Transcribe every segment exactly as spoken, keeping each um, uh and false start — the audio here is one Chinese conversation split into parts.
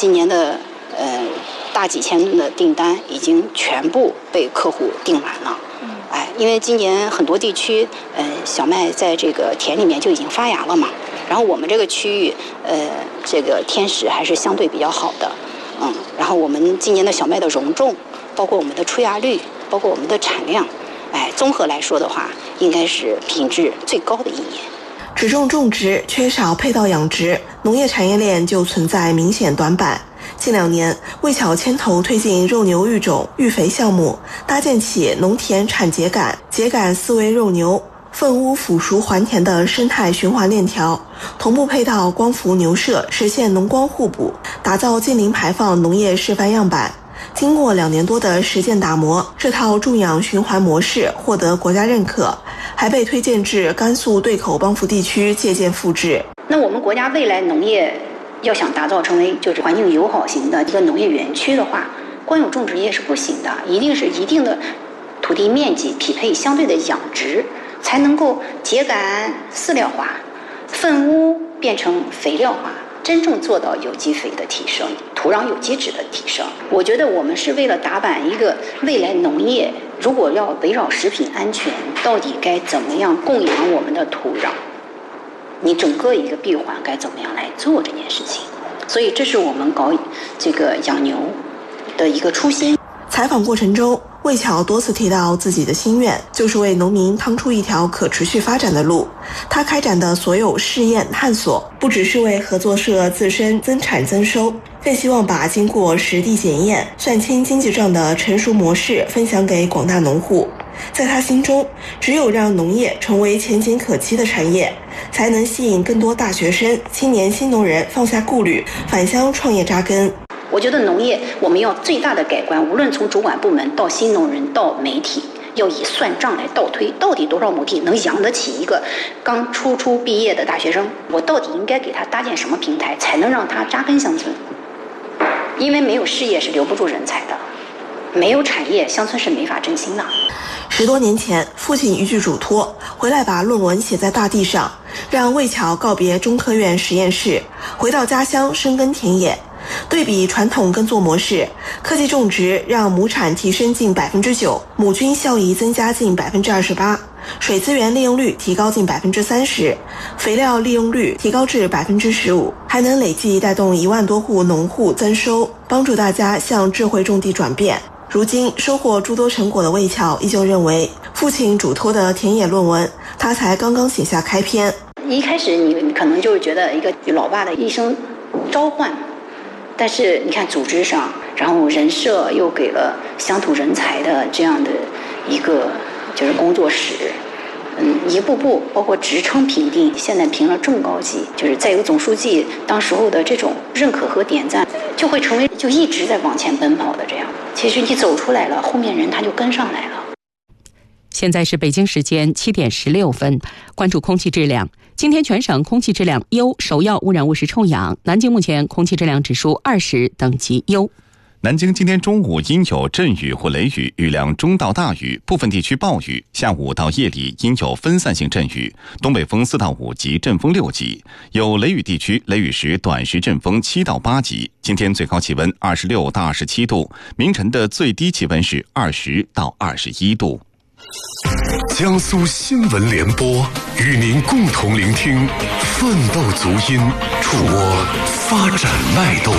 今年的呃大几千吨的订单已经全部被客户订满了。哎，因为今年很多地区呃小麦在这个田里面就已经发芽了嘛，然后我们这个区域呃这个天时还是相对比较好的，嗯，然后我们今年的小麦的容重，包括我们的出芽率，包括我们的产量，哎，综合来说的话，应该是品质最高的一年。 只重种植，缺少配套养殖，农业产业链就存在明显短板。近两年，魏巧牵头推进肉牛育种、育肥项目，搭建起农田产秸秆、秸秆思维肉牛、粪污腐熟还田的生态循环链条，同步配套光伏牛舍，实现农光互补，打造近零排放农业示范样板。经过两年多的实践打磨，这套种养循环模式获得国家认可，还被推荐至甘肃对口帮扶地区借鉴复制。 那我们国家未来农业要想打造成为就是环境友好型的一个农业园区的话，光有种植业是不行的，一定是一定的土地面积匹配相对的养殖，才能够秸秆饲料化，粪污变成肥料化，真正做到有机肥的提升，土壤有机质的提升。我觉得我们是为了打板一个未来农业，如果要围绕食品安全，到底该怎么样供养我们的土壤，你整个一个闭环该怎么样来做这件事情。所以这是我们搞这个养牛的一个初心。 采访过程中，魏巧多次提到自己的心愿，就是为农民趟出一条可持续发展的路。他开展的所有试验探索，不只是为合作社自身增产增收，更希望把经过实地检验、算清经济账的成熟模式分享给广大农户。在他心中，只有让农业成为前景可期的产业，才能吸引更多大学生、青年新农人放下顾虑，返乡创业扎根。 我觉得农业我们要最大的改观，无论从主管部门到新农人到媒体，要以算账来倒推，到底多少亩地能养得起一个刚初初毕业的大学生？我到底应该给他搭建什么平台，才能让他扎根乡村？因为没有事业是留不住人才的，没有产业，乡村是没法振兴的。 十多年前，父亲一句嘱托，回来把论文写在大地上，让魏巧告别中科院实验室，回到家乡深耕田野。对比传统耕作模式，科技种植让亩产提升近百分之九，亩均效益增加近百分之二十八，水资源利用率提高近百分之三十，肥料利用率提高至百分之十五，还能累计带动一万多户农户增收，帮助大家向智慧种地转变。如今收获诸多成果的魏巧依旧认为，父亲嘱托的田野论文，他才刚刚写下开篇。 一开始你可能就是觉得一个老爸的一声召唤。但是你看组织上，然后人社又给了乡土人才的这样的一个就是工作室，嗯，一步步包括职称评定，现在评了正高级，就是再有总书记当时候的这种认可和点赞，就会成为就一直在往前奔跑的这样。其实你走出来了，后面人他就跟上来了。 现在是北京时间七点十六分，关注空气质量。今天全省空气质量优，首要污染物是臭氧。南京目前空气质量指数二十，等级优。 南京今天中午阴有阵雨或雷雨，雨量中到大雨，部分地区暴雨。下午到夜里阴有分散性阵雨，东北风四到五级，阵风六级。有雷雨地区，雷雨时短时阵风七到八级。今天最高气温二十六到二十七度，明晨的最低气温是二十到二十一度。 江苏新闻联播与您共同聆听奋斗足音，触摸发展脉动。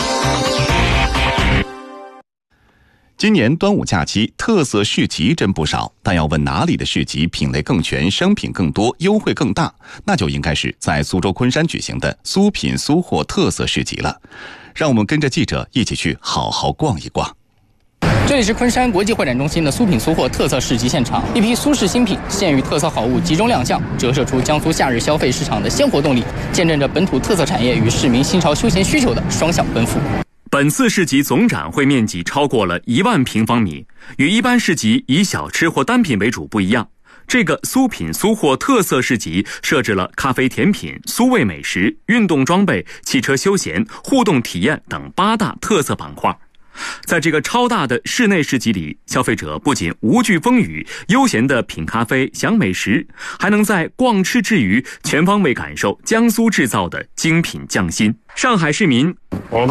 今年端午假期特色市集真不少，但要问哪里的市集品类更全、商品更多、优惠更大，那就应该是在苏州昆山举行的苏品苏货特色市集了。让我们跟着记者一起去好好逛一逛。 这里是昆山国际会展中心的苏品苏货特色市集现场，一批苏式新品、县域特色好物集中亮相，折射出江苏夏日消费市场的鲜活动力，见证着本土特色产业与市民新潮休闲需求的双向奔赴。 本次市集总展会面积超过了一万平方米，与一般市集以小吃或单品为主不一样。这个苏品苏货特色市集设置了咖啡甜品、苏味美食、运动装备、汽车休闲、互动体验等八大特色板块。在这个超大的室内市集里，消费者不仅无惧风雨，悠闲地品咖啡、享美食，还能在逛吃之余全方位感受江苏制造的精品匠心。上海市民我们